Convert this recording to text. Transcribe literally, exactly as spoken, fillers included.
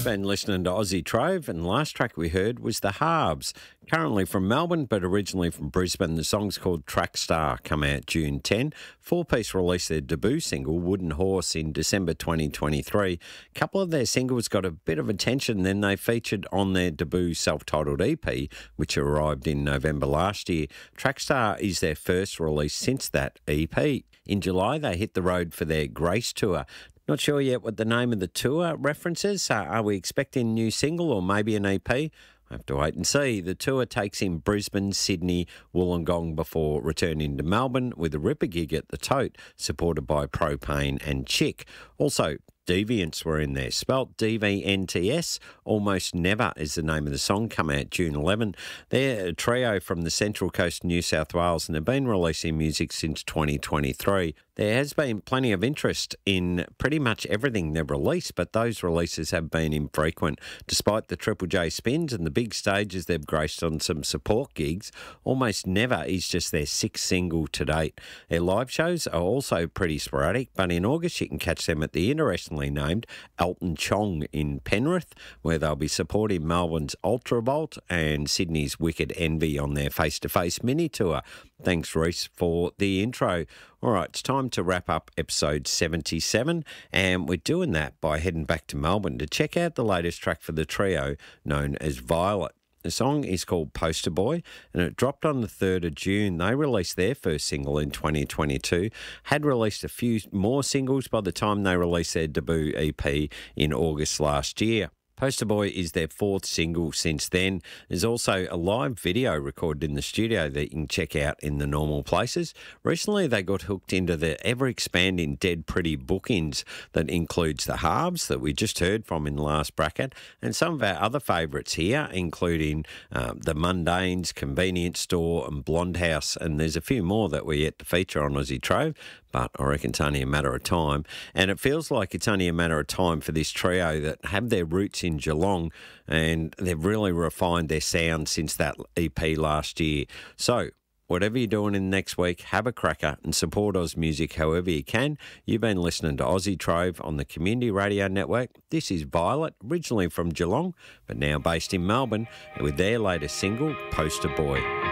Been listening to Aussie Trove, and the last track we heard was The Harbs, currently from Melbourne but originally from Brisbane. The song's called Track Star, come out June tenth. Four Piece released their debut single, Wooden Horse, in December twenty twenty-three. A couple of their singles got a bit of attention, then they featured on their debut self-titled E P, which arrived in November last year. Track Star is their first release since that E P. In July, they hit the road for their Grace Tour. Not sure yet what the name of the tour references. Uh, are we expecting a new single or maybe an E P? I have to wait and see. The tour takes in Brisbane, Sydney, Wollongong before returning to Melbourne with a ripper gig at the Tote, supported by Propane and Chick. Also, Deviants were in there, spelt D V N T S. Almost Never is the name of the song, come out June eleventh. They're a trio from the Central Coast of New South Wales and have been releasing music since twenty twenty-three. There has been plenty of interest in pretty much everything they've released, but those releases have been infrequent. Despite the Triple J spins and the big stages they've graced on some support gigs, Almost Never is just their sixth single to date. Their live shows are also pretty sporadic, but in August you can catch them at the interestingly named Elton Chong in Penrith, where they'll be supporting Melbourne's Ultravolt and Sydney's Wicked Envy on their face-to-face mini tour. Thanks, Reese, for the intro. All right, it's time to wrap up episode seventy-seven, and we're doing that by heading back to Melbourne to check out the latest track for the trio known as Violet. The song is called Poster Boy, and it dropped on the third of June. They released their first single in twenty twenty-two, had released a few more singles by the time they released their debut E P in August last year. Poster Boy is their fourth single since then. There's also a live video recorded in the studio that you can check out in the normal places. Recently, they got hooked into the ever-expanding Dead Pretty bookings that includes The Harbs that we just heard from in the last bracket, and some of our other favourites here, including um, The Mundanes, Convenience Store and Blonde House, and there's a few more that we're yet to feature on Aussie Trove, but I reckon it's only a matter of time. And it feels like it's only a matter of time for this trio that have their roots in Geelong, and they've really refined their sound since that E P last year. So, whatever you're doing in the next week, have a cracker and support Oz music however you can. You've been listening to Aussie Trove on the Community Radio Network. This is Violet, originally from Geelong, but now based in Melbourne, with their latest single, Poster Boy.